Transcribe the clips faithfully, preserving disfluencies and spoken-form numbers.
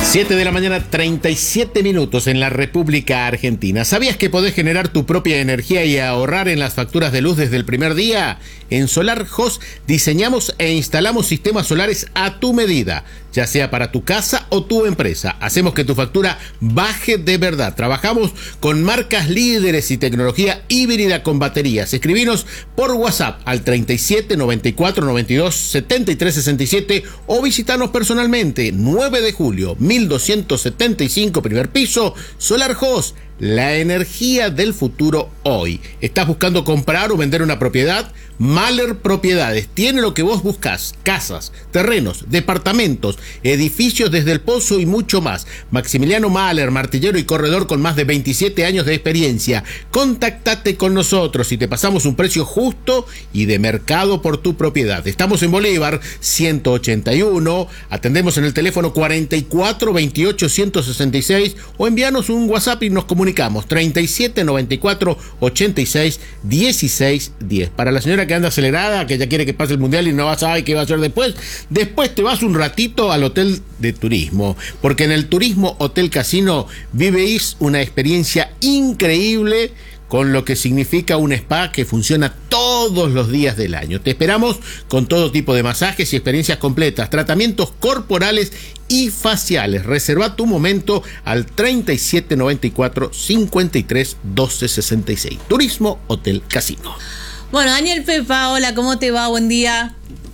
siete de la mañana, treinta y siete minutos en la República Argentina. ¿Sabías que podés generar tu propia energía y ahorrar en las facturas de luz desde el primer día? En SolarHost diseñamos e instalamos sistemas solares a tu medida, ya sea para tu casa o tu empresa. Hacemos que tu factura baje de verdad. Trabajamos con marcas líderes y tecnología híbrida con baterías. Escribinos por WhatsApp al treinta y siete, noventa y cuatro, noventa y dos, setenta y tres sesenta y siete o visitanos personalmente, nueve de julio, mil doscientos setenta y cinco, primer piso. SolarHost, la energía del futuro hoy. ¿Estás buscando comprar o vender una propiedad? Mahler Propiedades tiene lo que vos buscás: casas, terrenos, departamentos, edificios desde el Pozo y mucho más. Maximiliano Mahler, martillero y corredor con más de veintisiete años de experiencia. Contactate con nosotros y te pasamos un precio justo y de mercado por tu propiedad. Estamos en Bolívar ciento ochenta y uno, atendemos en el teléfono cuarenta y cuatro, veintiocho, ciento sesenta y seis o envíanos un WhatsApp y nos comunicamos treinta y siete, noventa y cuatro, ochenta y seis, dieciséis, diez. Para la señora que anda acelerada, que ya quiere que pase el mundial y no sabe qué va a hacer después, después te vas un ratito al hotel de turismo, porque en el Turismo Hotel Casino vivéis una experiencia increíble con lo que significa un spa que funciona todos los días del año. Te esperamos con todo tipo de masajes y experiencias completas, tratamientos corporales y faciales. Reserva tu momento al treinta y siete, noventa y cuatro, cincuenta y tres, doce, sesenta y seis. Turismo Hotel Casino. Bueno, Daniel Pepa, hola, ¿cómo te va? Buen día.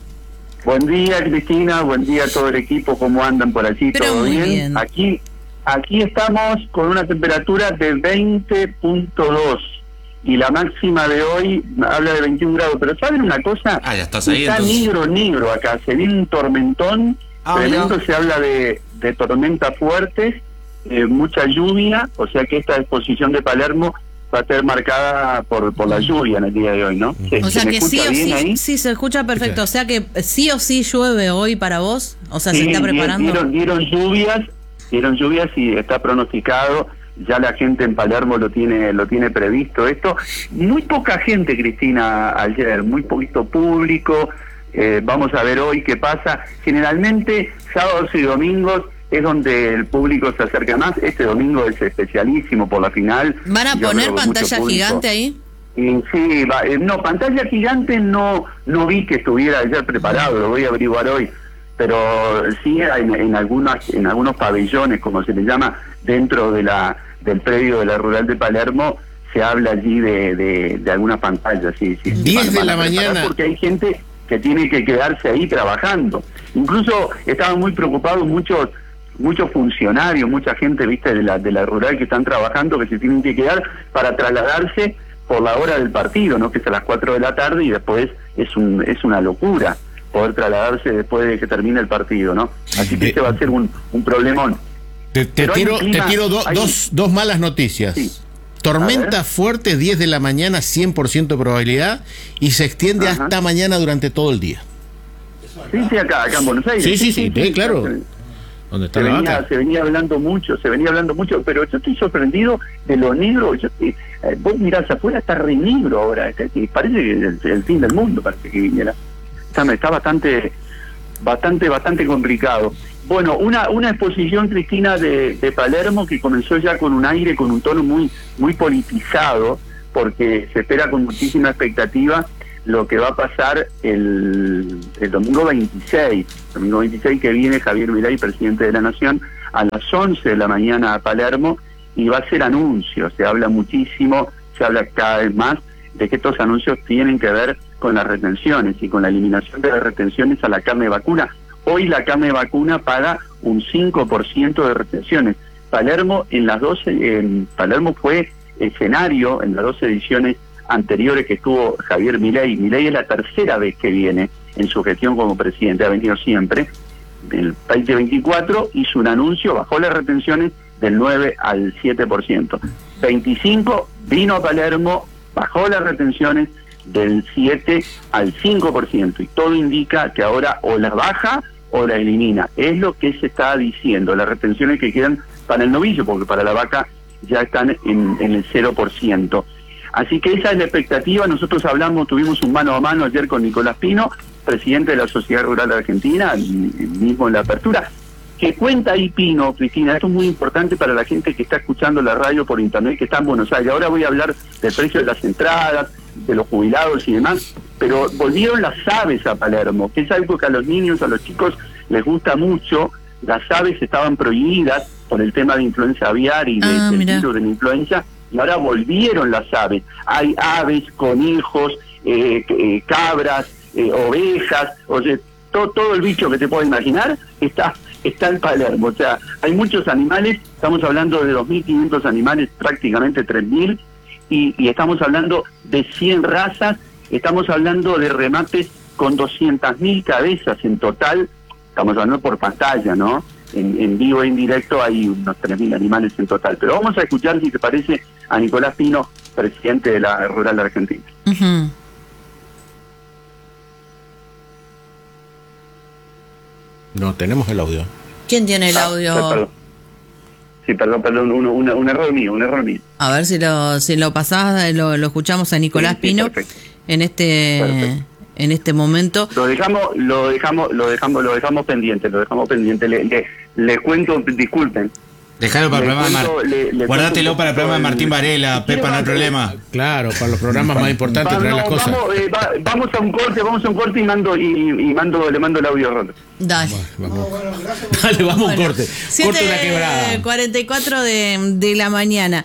Buen día, Cristina, buen día a todo el equipo, ¿cómo andan por allí? Pero ¿Todo muy bien? bien. Aquí, aquí estamos con una temperatura de veinte punto dos y la máxima de hoy habla de veintiún grados, pero ¿saben una cosa? Ah, ya estás ahí, Está entonces. negro, negro acá, se viene un tormentón Ah, tremendo, ya. se habla de, de tormentas fuertes, eh, mucha lluvia, o sea que esta exposición de Palermo va a ser marcada por por la lluvia en el día de hoy, ¿no? ¿Se, O sea se me que sí escucha o bien sí, ahí? sí se escucha perfecto. O sea que sí o sí llueve hoy para vos. O sea, Sí, se está preparando. Dieron, dieron lluvias, dieron lluvias y está pronosticado. Ya la gente en Palermo lo tiene lo tiene previsto esto. Muy poca gente, Cristina, ayer, muy poquito público. Eh, vamos a ver hoy qué pasa. Generalmente sábados y domingos es donde el público se acerca más. Este domingo es especialísimo por la final. ¿Van a Yo poner creo que mucho pantalla público. gigante ahí? Y sí, va, eh, no, pantalla gigante no no vi que estuviera ayer preparado, lo voy a averiguar hoy, pero sí en, en algunas en algunos pabellones, como se le llama, dentro de la del predio de la Rural de Palermo, se habla allí de, de, de algunas pantallas, sí, sí. diez de la mañana. Porque hay gente que tiene que quedarse ahí trabajando. Incluso estaban muy preocupados muchos muchos funcionarios, mucha gente, viste, de la de la rural que están trabajando, que se tienen que quedar para trasladarse por la hora del partido, ¿no? Que es a las cuatro de la tarde y después es un es una locura poder trasladarse después de que termine el partido, ¿no? Así que este va a ser un, un problemón. Te, te Pero hay tiro, un clima- te tiro do- hay- dos, dos malas noticias. Sí. Tormenta A ver. fuerte, diez de la mañana, cien por ciento probabilidad, y se extiende Ajá. hasta mañana durante todo el día. Sí, sí, acá, acá en Buenos Aires. Sí, sí, sí, sí, claro. Se, ¿Dónde está se la venía, vaca? se venía hablando mucho, se venía hablando mucho, pero yo estoy sorprendido de lo negro. Yo, eh, vos mirás afuera, está re negro ahora, está- que parece que es el, el fin del mundo, parece que viniera. Está, está bastante, bastante, bastante complicado. Bueno, una una exposición, Cristina, de, de Palermo que comenzó ya con un aire, con un tono muy muy politizado, porque se espera con muchísima expectativa lo que va a pasar el, el domingo veintiséis, domingo veintiséis que viene Javier Milei, presidente de la Nación, a las once de la mañana a Palermo, y va a hacer anuncios. Se habla muchísimo, se habla cada vez más de que estos anuncios tienen que ver con las retenciones y con la eliminación de las retenciones a la carne vacuna. Hoy la carne vacuna paga un cinco por ciento de retenciones. Palermo en las doce, en Palermo fue escenario en las dos ediciones anteriores que estuvo Javier Milei. Milei es la tercera vez que viene en su gestión como presidente, ha venido siempre. El veinte veinticuatro hizo un anuncio, bajó las retenciones del nueve al siete por ciento. veinticinco vino a Palermo, bajó las retenciones del siete al cinco por ciento, y todo indica que ahora o las baja o la elimina. Es lo que se está diciendo, las retenciones que quedan para el novillo, porque para la vaca ya están en, en el cero por ciento. Así que esa es la expectativa. Nosotros hablamos, tuvimos un mano a mano ayer con Nicolás Pino, presidente de la Sociedad Rural Argentina, mismo en la apertura. que cuenta ahí Pino, Cristina, esto es muy importante para la gente que está escuchando la radio por internet, que está en Buenos Aires. Ahora voy a hablar del precio de las entradas, de los jubilados y demás, pero volvieron las aves a Palermo, que es algo que a los niños, a los chicos les gusta mucho. Las aves estaban prohibidas por el tema de influenza aviar y de, ah, del mira. virus de la influenza, y ahora volvieron las aves. Hay aves, conejos, eh, eh, cabras, eh, ovejas, o sea, todo, todo el bicho que te puedas imaginar está está en Palermo. O sea, hay muchos animales, estamos hablando de dos mil quinientos animales, prácticamente tres mil, y, y estamos hablando de cien razas, estamos hablando de remates con doscientas mil cabezas en total, estamos hablando por pantalla, ¿no? En, en vivo e indirecto hay unos tres mil animales en total. Pero vamos a escuchar, si te parece, a Nicolás Pino, presidente de la Rural de Argentina. Uh-huh. No, tenemos el audio. ¿Quién tiene el Ah, audio? perdón. Sí, perdón, perdón, un, un, un error mío, un error mío. A ver si lo si lo pasás, lo, lo escuchamos a Nicolás Sí, sí, Pino perfecto. en este Perfecto. en este momento. Lo dejamos, lo dejamos, lo dejamos, lo dejamos pendiente, lo dejamos pendiente. Le, le, le cuento, disculpen. Dejalo para el Le programa de cuento- le- le Mar... Guardátelo cuento para el programa de el- Martín Varela, si quiere, Pepa, no hay vamos- problema. Claro, para los programas más importantes Va- traer no, las cosas. Vamos, eh, va- vamos a un corte, vamos a un corte y mando y, y mando le mando el audio a Ronda. Dale. Vamos. Dale, vamos a un Bueno, corte. siete Corte una quebrada. cuarenta y cuatro de, de la mañana.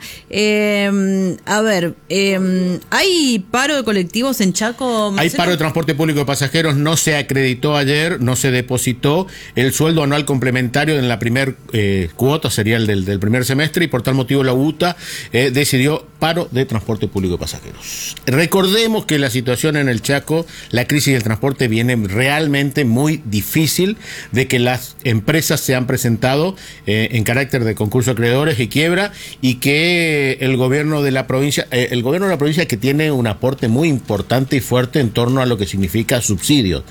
Eh, a ver, eh, ¿hay paro de colectivos en Chaco, Hay Marcelo? paro de transporte público de pasajeros, no se acreditó ayer, no se depositó el sueldo anual complementario en la primer eh, cuota, sería el del, del primer semestre, y por tal motivo la U T A eh, decidió paro de transporte público de pasajeros. Recordemos que la situación en el Chaco, la crisis del transporte viene realmente muy difícil, de que las empresas se han presentado eh, en carácter de concurso de acreedores y quiebra, y que el gobierno de la provincia, eh, el gobierno de la provincia que tiene un aporte muy importante y fuerte en torno a lo que significa subsidios,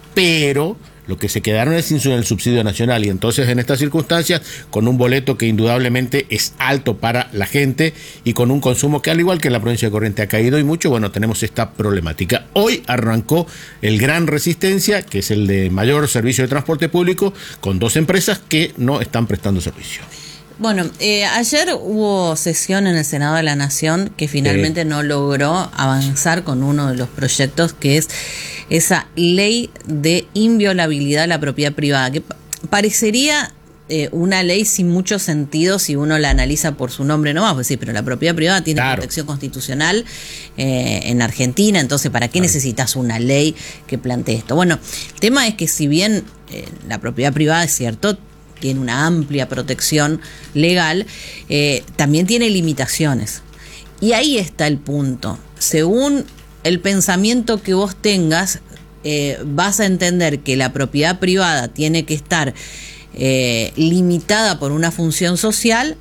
pero lo que se quedaron es sin el subsidio nacional, y entonces en estas circunstancias, con un boleto que indudablemente es alto para la gente y con un consumo que al igual que en la provincia de Corrientes ha caído y mucho, bueno, tenemos esta problemática. Hoy arrancó el Gran Resistencia, que es el de mayor servicio de transporte público, con dos empresas que no están prestando servicio. Bueno, eh, ayer hubo sesión en el Senado de la Nación que finalmente Sí. no logró avanzar con uno de los proyectos, que es esa ley de inviolabilidad de la propiedad privada, que pa- parecería eh, una ley sin mucho sentido si uno la analiza por su nombre nomás, pues sí, pero la propiedad privada tiene Claro. protección constitucional eh, en Argentina, entonces ¿para qué Claro. necesitas una ley que plantee esto? Bueno, el tema es que si bien eh, la propiedad privada es cierto, tiene una amplia protección legal, eh, también tiene limitaciones. Y ahí está el punto. Según el pensamiento que vos tengas, eh, vas a entender que la propiedad privada tiene que estar eh, limitada por una función social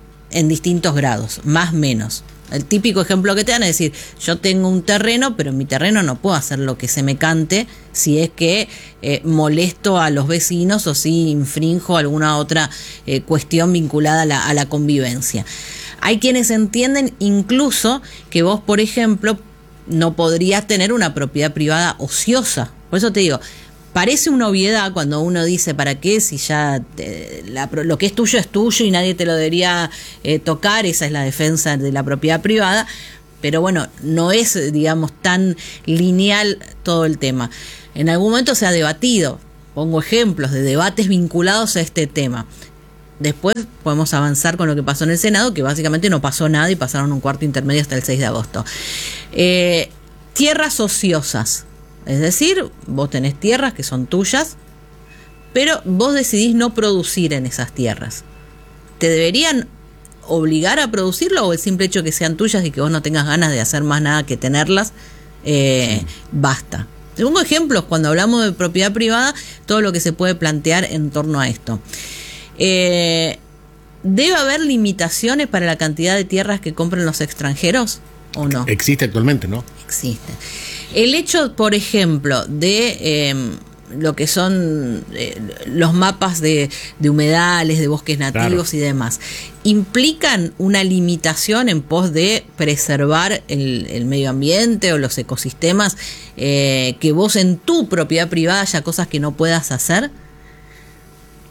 en distintos grados, más menos. El típico ejemplo que te dan es decir, yo tengo un terreno, pero en mi terreno no puedo hacer lo que se me cante si es que eh, molesto a los vecinos o si infrinjo alguna otra eh, cuestión vinculada a la, a la convivencia. Hay quienes entienden incluso que vos, por ejemplo, no podrías tener una propiedad privada ociosa. Por eso te digo, parece una obviedad cuando uno dice, ¿para qué? Si ya te, la, lo que es tuyo es tuyo y nadie te lo debería eh, tocar, esa es la defensa de la propiedad privada, pero bueno, no es, digamos, tan lineal todo el tema. En algún momento se ha debatido, pongo ejemplos de debates vinculados a este tema. Después podemos avanzar con lo que pasó en el Senado, que básicamente no pasó nada y pasaron un cuarto intermedio hasta el seis de agosto. Eh, tierras ociosas. Es decir, vos tenés tierras que son tuyas, pero vos decidís no producir en esas tierras. ¿Te deberían obligar a producirlo o el simple hecho que sean tuyas y que vos no tengas ganas de hacer más nada que tenerlas, eh, sí. basta? Pongo ejemplos, cuando hablamos de propiedad privada, todo lo que se puede plantear en torno a esto. Eh, ¿Debe haber limitaciones para la cantidad de tierras que compran los extranjeros o no? Existe actualmente, ¿no? Existe. El hecho, por ejemplo, de eh, lo que son eh, los mapas de, de humedales, de bosques nativos, claro, y demás, ¿implican una limitación en pos de preservar el, el medio ambiente o los ecosistemas, eh, que vos en tu propiedad privada haya cosas que no puedas hacer?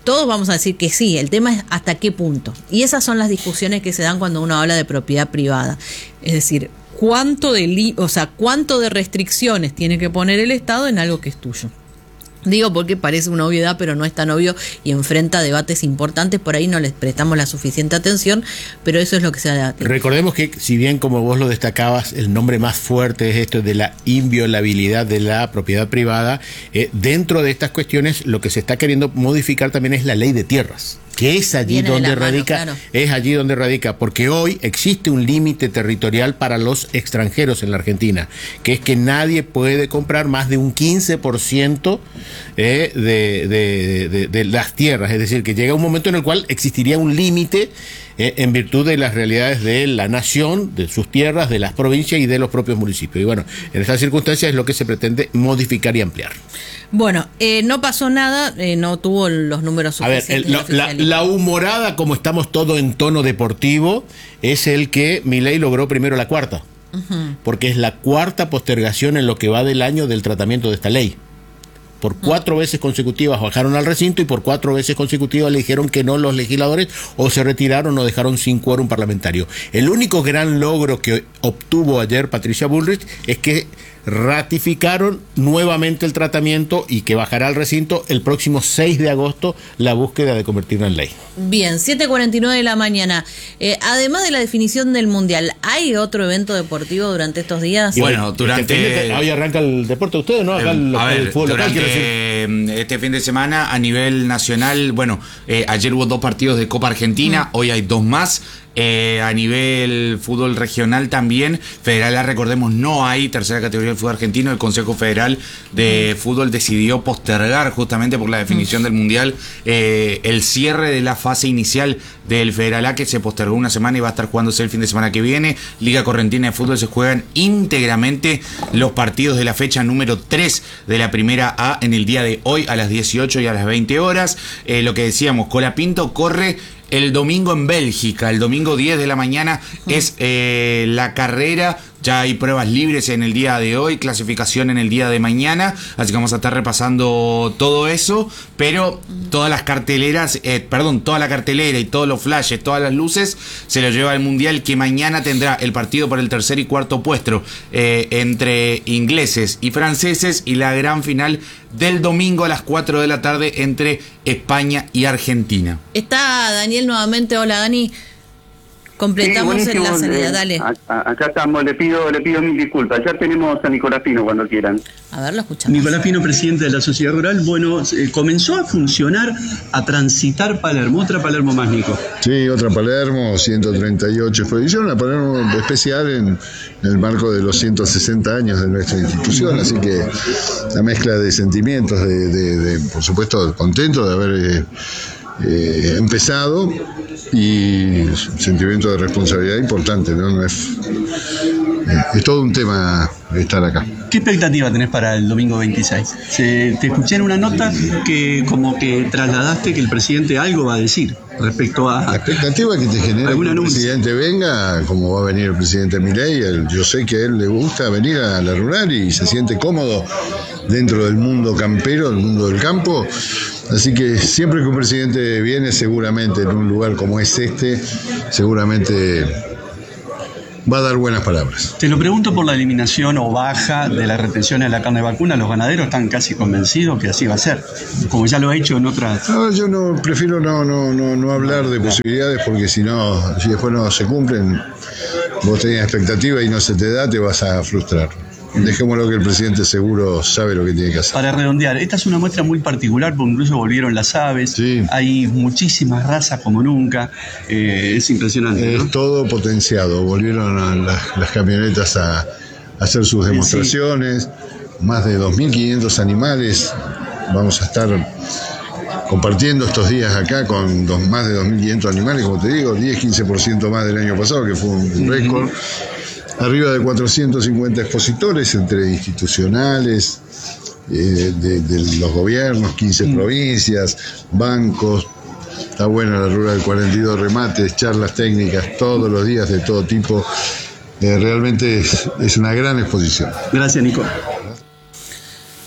todos vamos a decir que sí, el tema es hasta qué punto. Y esas son las discusiones que se dan cuando uno habla de propiedad privada. Es decir, cuánto de, li- o sea, cuánto de restricciones tiene que poner el Estado en algo que es tuyo. Digo porque parece una obviedad, pero no es tan obvio y enfrenta debates importantes. Por ahí no les prestamos la suficiente atención, pero eso es lo que se da. Recordemos que, si bien como vos lo destacabas, el nombre más fuerte es esto de la inviolabilidad de la propiedad privada, eh, dentro de estas cuestiones lo que se está queriendo modificar también es la ley de tierras, que es allí Viene donde mano, radica, claro. es allí donde radica, porque hoy existe un límite territorial para los extranjeros en la Argentina, que es que nadie puede comprar más de un quince por ciento eh, de, de, de, de las tierras, es decir, que llega un momento en el cual existiría un límite eh, en virtud de las realidades de la nación, de sus tierras, de las provincias y de los propios municipios. Y bueno, en estas circunstancias es lo que se pretende modificar y ampliar. Bueno, eh, no pasó nada, eh, no tuvo los números A ver, suficientes. el, la, la, la humorada, como estamos todo en tono deportivo, es el que Milei logró primero la cuarta, uh-huh. porque es la cuarta postergación en lo que va del año del tratamiento de esta ley. Por cuatro uh-huh. veces consecutivas bajaron al recinto y por cuatro veces consecutivas le dijeron que no los legisladores, o se retiraron o dejaron sin quórum parlamentario. El único gran logro que obtuvo ayer Patricia Bullrich es que ratificaron nuevamente el tratamiento y que bajará al recinto el próximo seis de agosto la búsqueda de convertirlo en ley. Bien, siete cuarenta y nueve de la mañana. Eh, además de la definición del Mundial, ¿hay otro evento deportivo durante estos días? Y bueno, durante... Este, hoy arranca el deporte de ustedes, ¿no? Acá el, a ver, el fútbol local, quiero decir. durante este fin de semana a nivel nacional, bueno, eh, ayer hubo dos partidos de Copa Argentina, mm. hoy hay dos más. Eh, a nivel fútbol regional también, federal, recordemos, no hay tercera categoría del fútbol argentino. El Consejo Federal de Fútbol decidió postergar, justamente por la definición del Mundial, eh, el cierre de la fase inicial del Federal A, que se postergó una semana y va a estar jugándose el fin de semana que viene. Liga Correntina de Fútbol, se juegan íntegramente los partidos de la fecha número tres de la Primera A en el día de hoy a las dieciocho y a las veinte horas. Eh, lo que decíamos, Colapinto corre el domingo en Bélgica, el domingo diez de la mañana es eh, la carrera. Ya hay pruebas libres en el día de hoy, clasificación en el día de mañana, así que vamos a estar repasando todo eso, pero todas las carteleras, eh, perdón, toda la cartelera y todos los flashes, todas las luces, se lo lleva el Mundial, que mañana tendrá el partido por el tercer y cuarto puesto eh, entre ingleses y franceses, y la gran final del domingo a las cuatro de la tarde entre España y Argentina. Está Daniel nuevamente. Hola, Dani. Completamos sí, en la salida, dale. A, a, acá estamos, le pido le pido mil disculpas. Ya tenemos a Nicolás Pino cuando quieran. A ver, lo escuchamos. Nicolás Pino, presidente de la Sociedad Rural. Bueno, eh, comenzó a funcionar, a transitar Palermo, otra Palermo más, Nico. Sí, otra Palermo, ciento treinta y ocho expedición, una Palermo especial en, en el marco de los ciento sesenta años de nuestra institución, así que la mezcla de sentimientos, de, de, de por supuesto, contento de haber eh, eh, empezado, y sentimiento de responsabilidad importante, ¿no? No es, es todo un tema estar acá. ¿Qué expectativa tenés para el domingo veintiséis? Se, te escuché en una nota que como que trasladaste que el presidente algo va a decir respecto a... La expectativa que te genera que el anuncio. presidente venga, como va a venir el presidente Milei. Él, yo sé que a él le gusta venir a la rural y se siente cómodo dentro del mundo campero, del mundo del campo. Así que siempre que un presidente viene, seguramente en un lugar como es este, seguramente va a dar buenas palabras. Te lo pregunto por la eliminación o baja de la retención de la carne de vacuna. Los ganaderos están casi convencidos que así va a ser, como ya lo ha hecho en otras... No, yo no prefiero no no no no hablar de posibilidades, porque si no, si después no se cumplen, vos tenés expectativa y no se te da, te vas a frustrar. Dejémoslo, que el presidente seguro sabe lo que tiene que hacer. Para redondear, esta es una muestra muy particular, porque incluso volvieron las aves, sí. Hay muchísimas razas como nunca, eh, es impresionante, ¿no? Es todo potenciado, volvieron a las, las camionetas a, a hacer sus demostraciones, sí. Más de dos mil quinientos animales, vamos a estar compartiendo estos días acá con dos, más de dos mil quinientos animales, como te digo, diez a quince por ciento más del año pasado, que fue un récord. Uh-huh. Arriba de cuatrocientos cincuenta expositores entre institucionales, eh, de, de los gobiernos, quince mm. provincias, bancos. Está buena la rural, cuarenta y dos remates, charlas técnicas todos los días de todo tipo. Eh, realmente es, es una gran exposición. Gracias, Nico.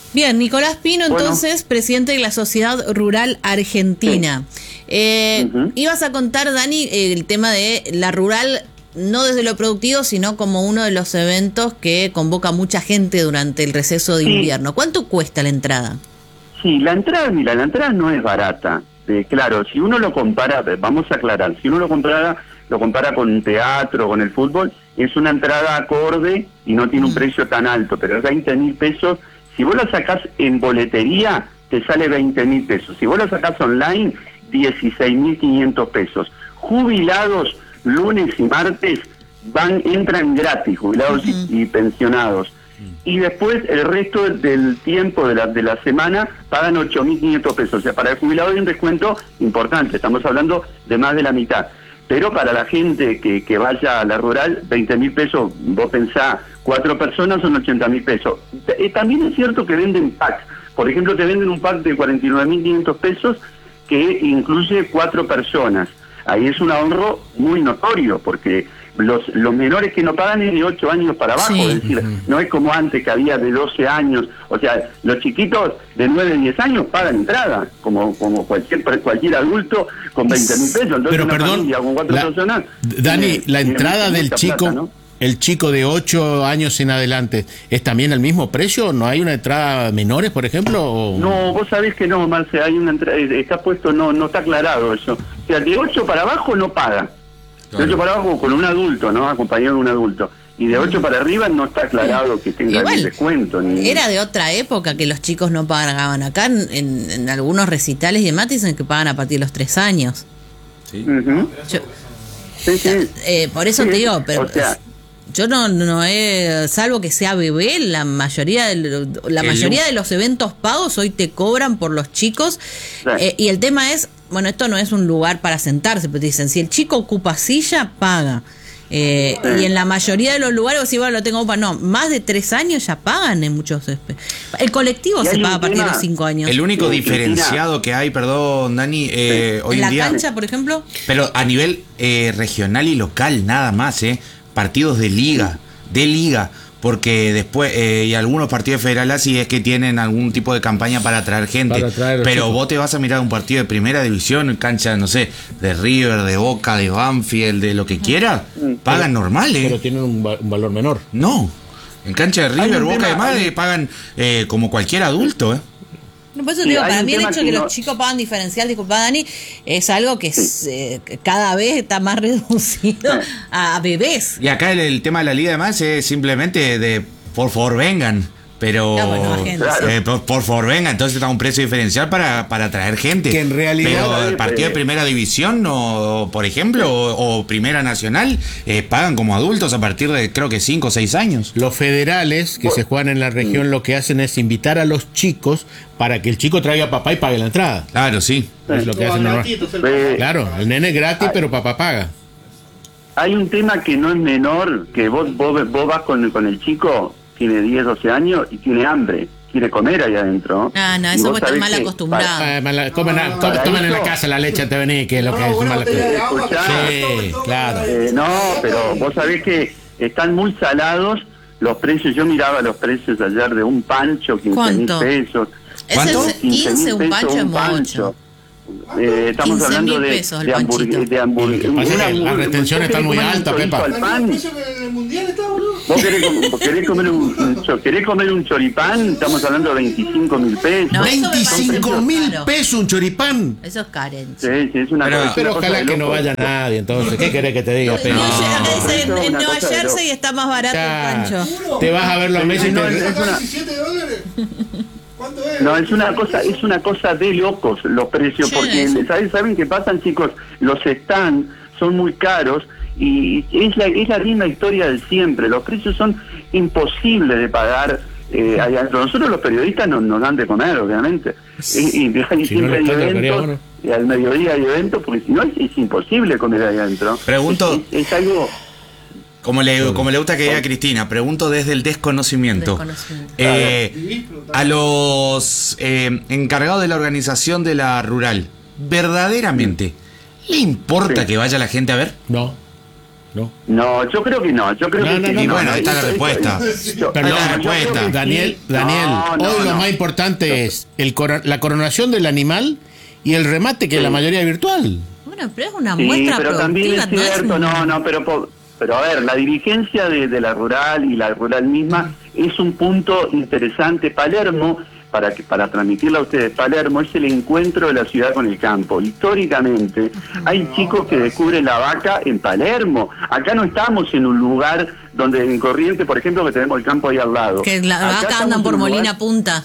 Bien, Nicolás Pino, Bueno. entonces, presidente de la Sociedad Rural Argentina. Eh, Ujú. Ibas a contar, Dani, eh, el tema de la rural, no desde lo productivo, sino como uno de los eventos que convoca mucha gente durante el receso de Sí. invierno. ¿Cuánto cuesta la entrada? Sí, la entrada, mira, la entrada no es barata. Eh, claro, si uno lo compara, vamos a aclarar, si uno lo compara, lo compara con un teatro, con el fútbol, es una entrada acorde y no tiene un precio tan alto, pero es veinte mil pesos. Si vos la sacás en boletería, te sale veinte mil pesos. Si vos la sacás online, dieciséis mil quinientos pesos. Jubilados, lunes y martes, van entran gratis, jubilados y, y pensionados. Y después el resto del tiempo de la, de la semana pagan ocho mil quinientos pesos. O sea, para el jubilado hay un descuento importante, estamos hablando de más de la mitad. Pero para la gente que, que vaya a la rural, veinte mil pesos, vos pensás, cuatro personas son ochenta mil pesos. Eh, También es cierto que venden packs. Por ejemplo, te venden un pack de cuarenta y nueve mil quinientos pesos que incluye cuatro personas. Ahí es un ahorro muy notorio, porque los los menores que no pagan es de ocho años para abajo, Sí. es decir, no es como antes que había de doce años, o sea, los chiquitos de nueve, diez años pagan entrada, como como cualquier cualquier adulto con veinte mil pesos. Entonces, Pero una perdón, familia con cuatro la- personas, Dani, tiene- la tiene entrada mucha del plata, chico, ¿no? el chico de ocho años en adelante, ¿es también el mismo precio? ¿No hay una entrada menores, por ejemplo? o- No, vos sabés que no, Marce, hay una entrada, está puesto, no no está aclarado eso. O sea, de ocho para abajo no paga. De Claro. ocho para abajo con un adulto, ¿no? Acompañado de un adulto. Y de ocho para arriba no está aclarado que tenga Igual, el descuento. Ni... Era de otra época que los chicos no pagaban. Acá en, en- en algunos recitales y demás dicen que pagan a partir de los tres años. Sí. Ujú. Yo- Sí, sí. eh, por eso Sí, te digo, pero o sea, yo no no he, salvo que sea bebé, la mayoría del- la El mayoría lu- de los eventos pagos hoy te cobran por los chicos. Sí. Eh, y el tema es, bueno, esto no es un lugar para sentarse, pero te dicen, si el chico ocupa silla, paga. Eh, Sí. Y en la mayoría de los lugares, si bueno, lo tengo para no, más de tres años ya pagan en muchos. espe- El colectivo Y se hay paga un a partir de tema- los cinco años. El único Sí, diferenciado que hay, perdón, Dani, eh, hoy en en la día, cancha, por ejemplo. pero a nivel eh, regional y local, nada más, ¿eh? Partidos de liga, de liga, porque después, eh, y algunos partidos federales así es que tienen algún tipo de campaña para atraer gente, Para atraer a los pero chicos. vos te vas a mirar un partido de primera división, en cancha, no sé, de River, de Boca, de Banfield, de lo que quiera, pagan normal, ¿eh? Pero tienen un, va- un valor menor. No, en cancha de Hay River, un Boca tema- y Madre pagan eh, como cualquier adulto, ¿eh? No, por eso Sí, te digo, hay para un mí el tema hecho que de que no- los chicos pagan diferencial, disculpa Dani, es algo que es, eh, que cada vez está más reducido a, a bebés. Y acá el, el tema de la liga además es simplemente de por favor vengan. Pero Ah, bueno, gente, eh, por, por favor vengan, entonces está un precio diferencial para, para atraer gente. Que en realidad- Pero el partido de primera división, o, por ejemplo, o, o primera nacional, eh, pagan como adultos a partir de creo que cinco o seis años. Los federales que se juegan en la región lo que hacen es invitar a los chicos para que el chico traiga a papá y pague la entrada. Claro, sí. Es lo que hacen normal. eh, Claro, el nene es gratis, pero papá paga. hay un tema que no es menor, que vos vos, vos vas con, con el chico, tiene diez, doce años y tiene hambre, quiere comer ahí adentro. Ah, no, Y eso vos puede estar sabés mal que acostumbrado. Ah, mala- comen, a- para to- tomen en la eso- casa la leche antes de venir, que es lo que es mala Escuchá, Sí, claro. eh, no, pero vos sabés que están muy salados los precios. Yo miraba los precios ayer de un pancho, quince mil ¿Cuánto? pesos. Ese ¿Cuánto? es quince, un pesos, pancho es un mucho. Eh, estamos quince hablando mil de, pesos el de, hamburg- panchito. de hamburg- Y lo que pasa es que una- las retenciones ¿vos están muy querés comer un altas, chorizo Pepa. al pan? en el mundial está, boludo. ¿Vos querés, com- querés comer un, un cho- querés comer un choripán? Estamos hablando de veinticinco mil pesos. No, eso me parece veinticinco mil caro. pesos un choripán. Eso es carencia. Sí, sí, es una Pero- cosa- es Pero una cosa ojalá de que no loco. vaya nadie, entonces. ¿Qué querés que te diga, No, Pepa? no, acá dice, eso en, es en una Nueva cosa de Jersey loco. está más barato Ya. el pancho. Te vas a ver los meses y no, te- es una- diecisiete dólares. ¿Cuánto es? No, es una cosa, es una cosa de locos los precios, Sí, porque eso. ¿saben, ¿saben qué pasan, chicos? Los stands son muy caros y es la, es la misma historia de siempre. Los precios son imposibles de pagar. Eh, ahí adentro. Nosotros los periodistas nos, nos dan de comer, obviamente. Y, y, y Si no siempre les hay toca, quería, eventos, bueno. y al mediodía hay eventos, porque si no es, es imposible comer ahí adentro. Pregunto- Es, es- es algo... Como le, como le gusta que diga Cristina, pregunto desde el desconocimiento. Desconocimiento. Eh, a los eh, encargados de la organización de la rural, ¿verdaderamente le importa Sí. que vaya la gente a ver? No. ¿no? No, yo creo que no. Yo creo No, que no, sí. no, Y no, bueno, no, ahí está la Eso- respuesta. eso- yo- Perdón, yo creo respuesta. que sí. Daniel, Daniel, No, no, hoy lo no. más importante es el coro- la coronación del animal y el remate, que Sí. la mayoría es virtual. Bueno, pero es una Sí, muestra pero también productiva, es no es cierto, un- no, no, pero po- pero a ver, la dirigencia de, de la rural y la rural misma es un punto interesante. Palermo, para que para transmitirla a ustedes, Palermo es el encuentro de la ciudad con el campo. Históricamente hay chicos que descubren la vaca en Palermo. Acá no estamos en un lugar donde en Corrientes, por ejemplo, que tenemos el campo ahí al lado. Que la Acá vaca estamos andan en por un lugar- Molina Punta.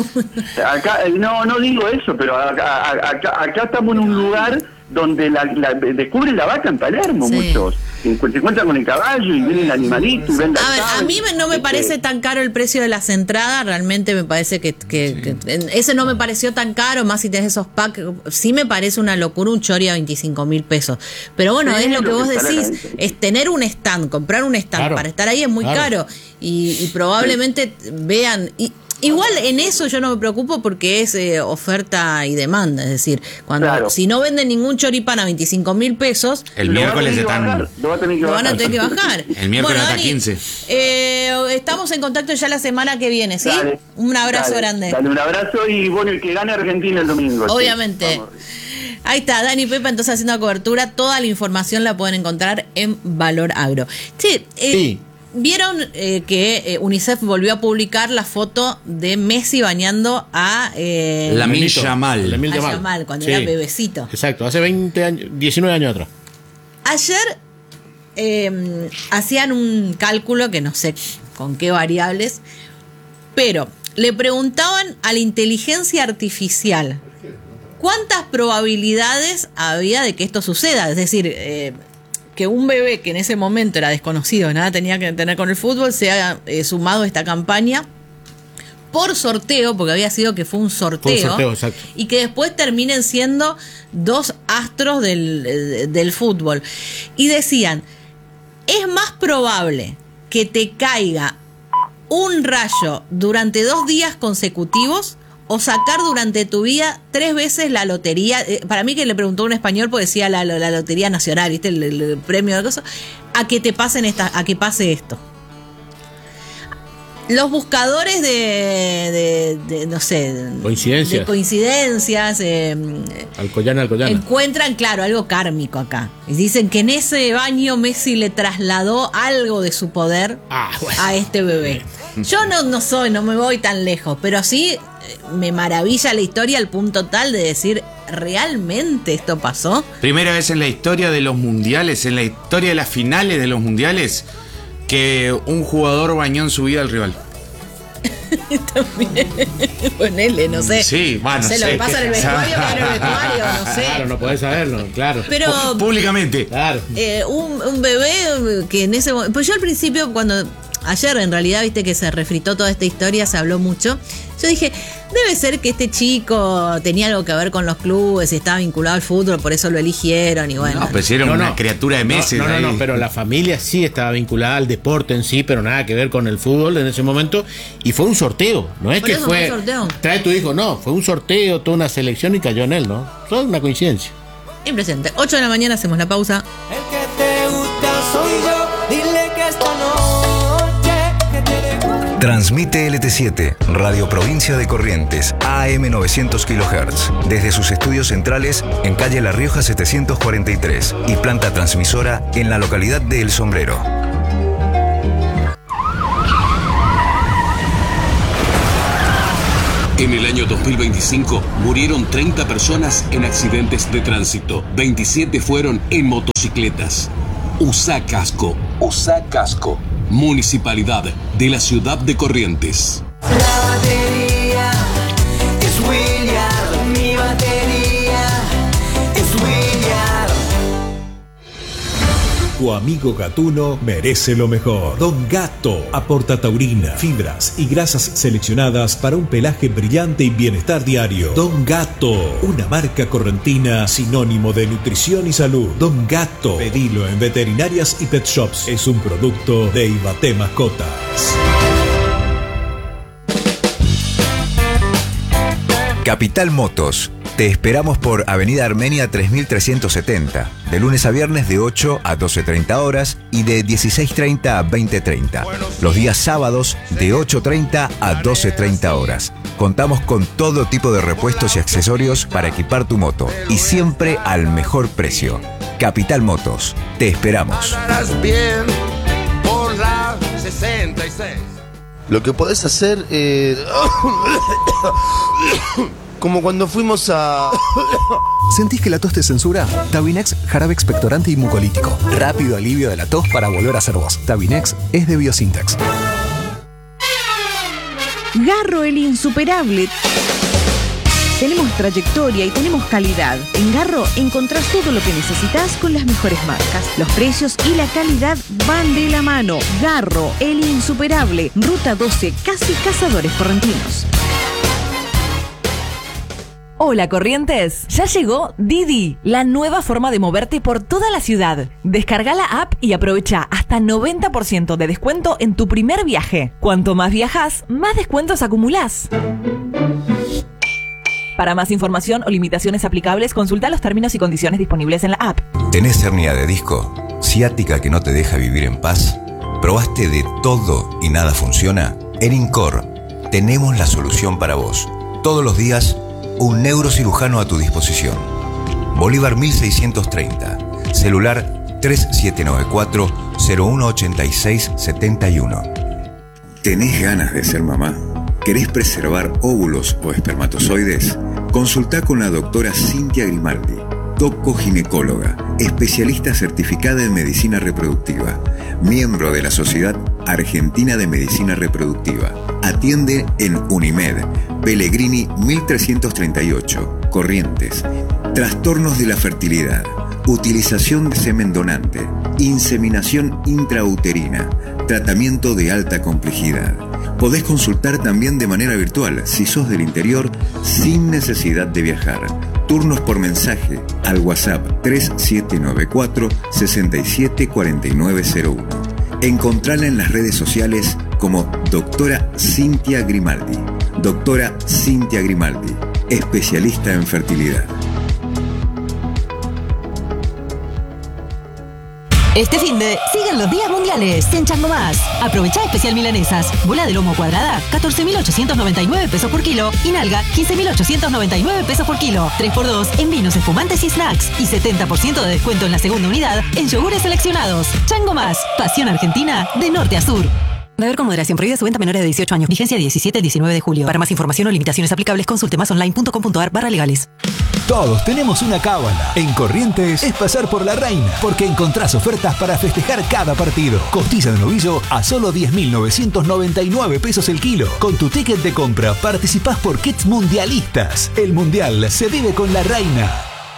Acá, eh, no, no digo eso, pero acá, acá, acá- acá estamos en un lugar donde la, la- descubren la vaca en Palermo, Sí. muchos. Se encuentran con el caballo y ven el animalito y ven la A ver, a cabra. mí me- no me Este, parece tan caro el precio de las entradas, realmente me parece que, que- que- ese no me pareció tan caro, más si tenés esos packs, sí me parece una locura un chori a veinticinco mil pesos. Pero bueno, Sí, es lo que lo vos que sale decís, la gente. es tener un stand, comprar un stand Claro, para estar ahí es muy claro. caro y, y probablemente vean... Y, igual en eso yo no me preocupo porque es eh, oferta y demanda, es decir, cuando Claro. si no venden ningún choripán a veinticinco mil pesos, El lo va a miércoles tener que están. bajar, lo va a tener que lo van a bajar. tener que bajar. El miércoles hasta Dani, quince. eh, estamos en contacto ya la semana que viene, ¿sí? Dale, Un abrazo dale, grande. Dale, un abrazo y bueno, y que gane Argentina el domingo. sí. Obviamente. Vamos. Ahí está, Dani Pepa entonces haciendo cobertura. Toda la información la pueden encontrar en Valor Agro. Sí, eh, Sí. vieron eh, que eh, UNICEF volvió a publicar la foto de Messi bañando a... Eh, Lamine Nenito, Yamal. A Lamine Yamal. Yamal, cuando Sí. era bebecito. Exacto, hace veinte años, diecinueve años atrás. Ayer eh, hacían un cálculo que no sé con qué variables, pero le preguntaban a la inteligencia artificial cuántas probabilidades había de que esto suceda. Es decir, eh, que un bebé que en ese momento era desconocido, nada tenía que tener con el fútbol, se haya eh, sumado a esta campaña por sorteo, porque había sido que fue un sorteo, Fue un sorteo, exacto. y que después terminen siendo dos astros del, eh, del fútbol. Y decían, es más probable que te caiga un rayo durante dos días consecutivos o sacar durante tu vida tres veces la lotería. Eh, para mí que le preguntó un español, porque decía la, la lotería nacional, ¿viste? El, el- el premio de cosas, a que te pasen esta, a que pase esto. Los buscadores de, de, de, no sé, de- Coincidencias. de coincidencias, eh, Alcoyana, Alcoyana. encuentran, claro, algo kármico acá. Y dicen que en ese baño Messi le trasladó algo de su poder Ah, bueno. a este bebé. Yo no, no soy, no me voy tan lejos, pero sí eh, me maravilla la historia al punto tal de decir, ¿realmente esto pasó? Primera vez en la historia de los mundiales, en la historia de las finales de los mundiales, que un jugador bañó en su vida al rival. También. Ponele, no sé. Sí, bueno, no sé, lo sé que pasa en el que- vestuario, va en el vestuario, no sé. Claro, no podés saberlo, claro. Pero Públicamente. Claro. eh, un, un bebé que en ese momento... Pues yo al principio, cuando... Ayer en realidad, viste que se refritó toda esta historia, se habló mucho. Yo dije, debe ser que este chico tenía algo que ver con los clubes y estaba vinculado al fútbol, por eso lo eligieron y bueno. No, pues era No, una no. criatura de No, meses. No, no, ahí. no, pero la familia sí estaba vinculada al deporte en sí, pero nada que ver con el fútbol en ese momento. Y fue un sorteo, no es Por que eso fue. fue un sorteo. Trae tu hijo, no, fue un sorteo, toda una selección y cayó en él, ¿no? Fue una coincidencia. Impresionante. ocho de la mañana hacemos la pausa. El que te gusta soy yo, dile que esta noche que te gusta. Transmite L T siete, Radio Provincia de Corrientes, A M novecientos kilohertz, desde sus estudios centrales en calle La Rioja setecientos cuarenta y tres y planta transmisora en la localidad de El Sombrero. En el año dos mil veinticinco murieron treinta personas en accidentes de tránsito. veintisiete fueron en motocicletas. Usa casco. Usa casco. Municipalidad de la ciudad de Corrientes. La batería es William, mi batería es William. Tu amigo gatuno merece lo mejor. Don Gato aporta taurina, fibras y grasas seleccionadas para un pelaje brillante y bienestar diario. Don Gato, una marca correntina sinónimo de nutrición y salud. Don Gato, pedilo en veterinarias y pet shops. Es un producto de Ibaté Mascotas. Capital Motos, Te esperamos por Avenida Armenia tres mil trescientos setenta, de lunes a viernes de ocho a doce treinta horas y de dieciséis treinta a veinte treinta. Los días sábados de ocho treinta a doce treinta horas. Contamos con todo tipo de repuestos y accesorios para equipar tu moto y siempre al mejor precio. Capital Motos, te esperamos. Bien por la sesenta y seis. Lo que podés hacer eh... como cuando fuimos a... ¿Sentís que la tos te censura? Tabinex, jarabe expectorante y mucolítico. Rápido alivio de la tos para volver a ser vos. Tabinex es de Biosintex. Garro el insuperable. Tenemos trayectoria y tenemos calidad. En Garro encontrás todo lo que necesitas con las mejores marcas. Los precios y la calidad van de la mano. Garro, el insuperable. Ruta doce, casi Cazadores Correntinos. Hola Corrientes, ya llegó Didi, la nueva forma de moverte por toda la ciudad. Descarga la app y aprovecha hasta noventa por ciento de descuento en tu primer viaje. Cuanto más viajas, más descuentos acumulás. Para más información o limitaciones aplicables, consulta los términos y condiciones disponibles en la app. ¿Tenés hernia de disco? ¿Ciática que no te deja vivir en paz? ¿Probaste de todo y nada funciona? En Incor tenemos la solución para vos. Todos los días, un neurocirujano a tu disposición. Bolívar mil seiscientos treinta. Celular tres siete nueve cuatro cero uno ocho seis siete uno. ¿Tenés ganas de ser mamá? ¿Querés preservar óvulos o espermatozoides? Consultá con la doctora Cintia Grimaldi, doco-ginecóloga, especialista certificada en medicina reproductiva, miembro de la Sociedad Argentina de Medicina Reproductiva. Atiende en Unimed, Pellegrini mil trescientos treinta y ocho, Corrientes. Trastornos de la fertilidad, utilización de semen donante, inseminación intrauterina, tratamiento de alta complejidad. Podés consultar también de manera virtual si sos del interior sin necesidad de viajar. Turnos por mensaje al WhatsApp tres siete nueve cuatro seis siete cuatro nueve cero uno. Encontrala en las redes sociales como Doctora Cintia Grimaldi. Doctora Cintia Grimaldi, especialista en fertilidad. Este finde siguen los días mundiales en Chango Más. Aprovechá especial milanesas. Bola de lomo cuadrada, catorce mil ochocientos noventa y nueve pesos por kilo. Y nalga, quince mil ochocientos noventa y nueve pesos por kilo. tres por dos en vinos espumantes y snacks. Y setenta por ciento de descuento en la segunda unidad en yogures seleccionados. Chango Más. Pasión argentina de norte a sur. Beber con moderación. Prohibida su venta a menores de dieciocho años. Vigencia diecisiete al diecinueve de julio. Para más información o limitaciones aplicables, consulte masonline.com.ar barra legales. Todos tenemos una cábala. En Corrientes es pasar por la reina, porque encontrás ofertas para festejar cada partido. Costilla de novillo a solo diez mil novecientos noventa y nueve pesos el kilo. Con tu ticket de compra participás por kits mundialistas. El mundial se vive con la reina.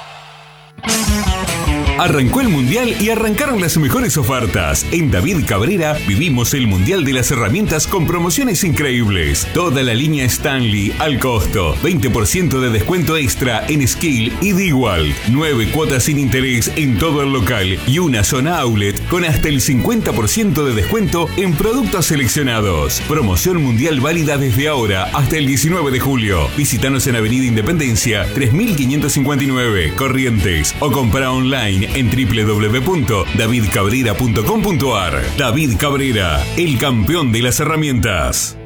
Arrancó el Mundial y arrancaron las mejores ofertas. En David Cabrera vivimos el Mundial de las herramientas con promociones increíbles. Toda la línea Stanley al costo. veinte por ciento de descuento extra en Skill y DeWalt. nueve cuotas sin interés en todo el local y una zona outlet con hasta el cincuenta por ciento de descuento en productos seleccionados. Promoción mundial válida desde ahora hasta el diecinueve de julio. Visítanos en Avenida Independencia tres mil quinientos cincuenta y nueve, Corrientes, o compra online en doble u doble u doble u punto david cabrera punto com punto ar. David Cabrera, el campeón de las herramientas.